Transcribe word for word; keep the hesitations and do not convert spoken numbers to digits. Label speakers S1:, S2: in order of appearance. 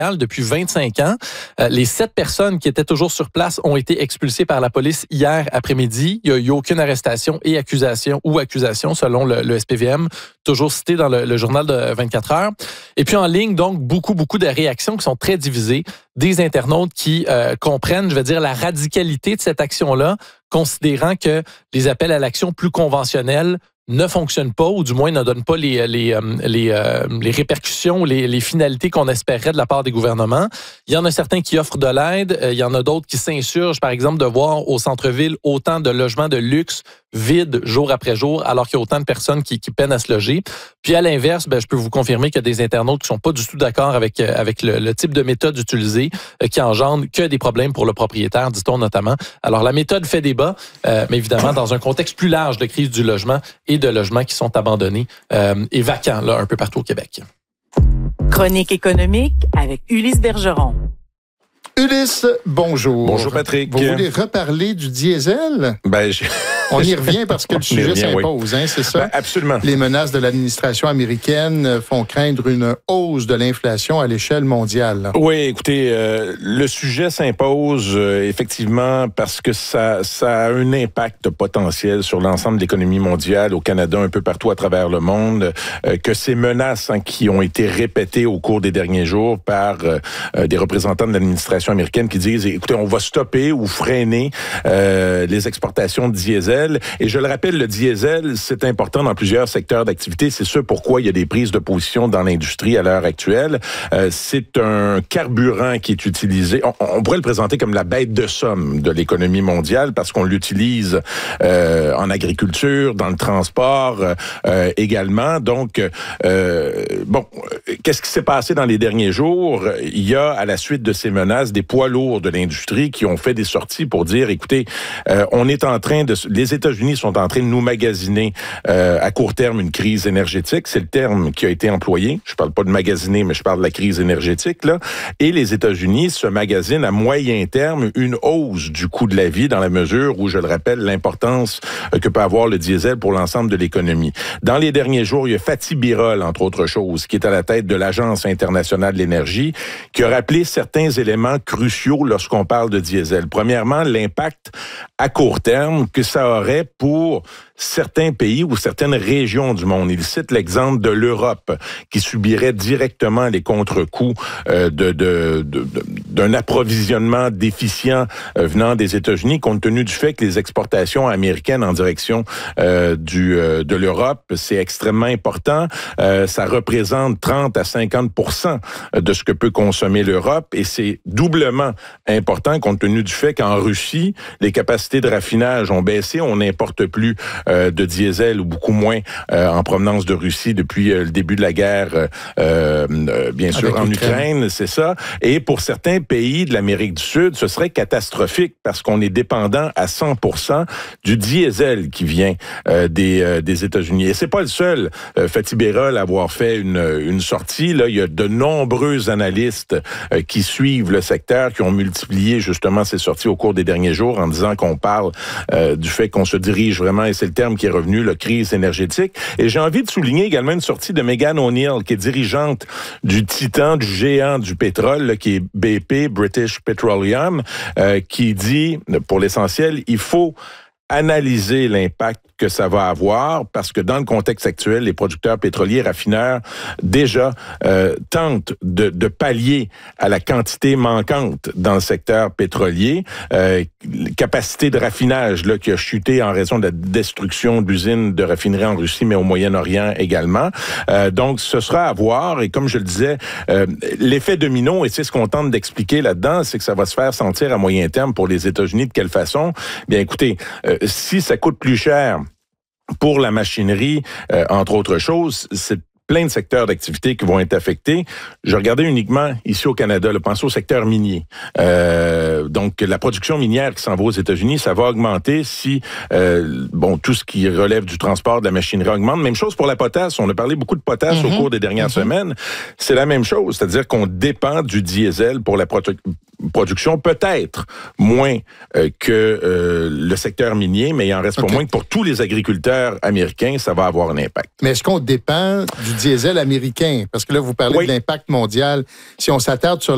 S1: Depuis vingt-cinq ans. Euh, les sept personnes qui étaient toujours sur place ont été expulsées par la police hier après-midi. Il n'y a eu aucune arrestation et accusation ou accusation selon le, le S P V M, toujours cité dans le, le journal de vingt-quatre heures. Et puis en ligne, donc, beaucoup, beaucoup de réactions qui sont très divisées. Des internautes qui euh, comprennent, je veux dire, la radicalité de cette action-là, considérant que les appels à l'action plus conventionnels ne fonctionnent pas, ou du moins ne donnent pas les, les, les, euh, les répercussions, les, les finalités qu'on espérait de la part des gouvernements. Il y en a certains qui offrent de l'aide, il y en a d'autres qui s'insurgent, par exemple, de voir au centre-ville autant de logements de luxe vides jour après jour, alors qu'il y a autant de personnes qui, qui peinent à se loger. Puis à l'inverse, ben, je peux vous confirmer qu'il y a des internautes qui sont pas du tout d'accord avec, avec le, le type de méthode utilisée, euh, qui engendre que des problèmes pour le propriétaire, dit-on notamment. Alors la méthode fait débat, euh, mais évidemment dans un contexte plus large de crise du logement et de logements qui sont abandonnés euh, et vacants là, un peu partout au Québec.
S2: Chronique économique avec Ulysse Bergeron.
S3: Ulysse, bonjour.
S4: Bonjour Patrick.
S3: Vous voulez reparler du diesel?
S4: Ben, je...
S3: On y revient parce que le sujet revient, s'impose, oui. hein, c'est ça?
S4: Ben, absolument.
S3: Les menaces de l'administration américaine font craindre une hausse de l'inflation à l'échelle mondiale.
S4: Oui, écoutez, euh, le sujet s'impose euh, effectivement parce que ça, ça a un impact potentiel sur l'ensemble de l'économie mondiale, au Canada, un peu partout à travers le monde, euh, que ces menaces hein, qui ont été répétées au cours des derniers jours par euh, des représentants de l'administration américaine qui disent, écoutez, on va stopper ou freiner euh, les exportations de diesel. Et je le rappelle, le diesel, c'est important dans plusieurs secteurs d'activité. C'est ce pourquoi il y a des prises de position dans l'industrie à l'heure actuelle. Euh, c'est un carburant qui est utilisé. On, on pourrait le présenter comme la bête de somme de l'économie mondiale parce qu'on l'utilise euh, en agriculture, dans le transport euh, également. Donc, euh, bon, qu'est-ce qui s'est passé dans les derniers jours? Il y a, à la suite de ces menaces, des poids lourds de l'industrie qui ont fait des sorties pour dire, écoutez, euh, on est en train de... Les États-Unis sont en train de nous magasiner euh, à court terme une crise énergétique. C'est le terme qui a été employé. Je parle pas de magasiner, mais je parle de la crise énergétique, là. Et les États-Unis se magasinent à moyen terme une hausse du coût de la vie dans la mesure où, je le rappelle, l'importance que peut avoir le diesel pour l'ensemble de l'économie. Dans les derniers jours, il y a Fatih Birol, entre autres choses, qui est à la tête de l'Agence internationale de l'énergie, qui a rappelé certains éléments cruciaux lorsqu'on parle de diesel. Premièrement, l'impact à court terme que ça aurait pour certains pays ou certaines régions du monde. Il cite l'exemple de l'Europe qui subirait directement les contre-coups euh, de, de, de, de, d'un approvisionnement déficient euh, venant des États-Unis compte tenu du fait que les exportations américaines en direction euh, du, euh, de l'Europe, c'est extrêmement important. Euh, ça représente trente à cinquante pour cent de ce que peut consommer l'Europe et c'est doublement important compte tenu du fait qu'en Russie, les capacités de raffinage ont baissé. On n'importe plus euh, de diesel ou beaucoup moins euh, en provenance de Russie depuis euh, le début de la guerre, euh, euh, bien sûr, en Ukraine, c'est ça. Et pour certains pays de l'Amérique du Sud, ce serait catastrophique parce qu'on est dépendant à cent pour cent du diesel qui vient euh, des, euh, des États-Unis. Et c'est pas le seul, euh, Fatih Birol, à avoir fait une, une sortie. Là, il y a de nombreux analystes euh, qui suivent le secteur, qui ont multiplié justement ces sorties au cours des derniers jours en disant qu'on parle euh, du fait qu'on se dirige vraiment, et c'est le terme qui est revenu, la crise énergétique. Et j'ai envie de souligner également une sortie de Megan O'Neill, qui est dirigeante du titan, du géant du pétrole, là, qui est B P, British Petroleum, euh, qui dit, pour l'essentiel, il faut analyser l'impact que ça va avoir parce que dans le contexte actuel, les producteurs pétroliers raffineurs déjà euh, tentent de, de pallier à la quantité manquante dans le secteur pétrolier. Euh, capacité de raffinage là, qui a chuté en raison de la destruction d'usines de raffineries en Russie, mais au Moyen-Orient également. Euh, donc, ce sera à voir. Et comme je le disais, euh, l'effet domino, et c'est ce qu'on tente d'expliquer là-dedans, c'est que ça va se faire sentir à moyen terme pour les États-Unis. De quelle façon? Bien, écoutez, euh, si ça coûte plus cher pour la machinerie, euh, entre autres choses, c'est plein de secteurs d'activité qui vont être affectés. Je regardais uniquement ici au Canada, là, pensez au secteur minier. Euh, donc, la production minière qui s'en va aux États-Unis, ça va augmenter si euh, bon tout ce qui relève du transport de la machinerie augmente. Même chose pour la potasse. On a parlé beaucoup de potasse mm-hmm. au cours des dernières mm-hmm. semaines. C'est la même chose, c'est-à-dire qu'on dépend du diesel pour la produ- production, peut-être moins euh, que euh, le secteur minier, mais il en reste okay. pas moins que pour tous les agriculteurs américains, ça va avoir un impact.
S3: Mais est-ce qu'on dépend du diesel américain? Parce que là, vous parlez oui. de l'impact mondial. Si on s'attarde sur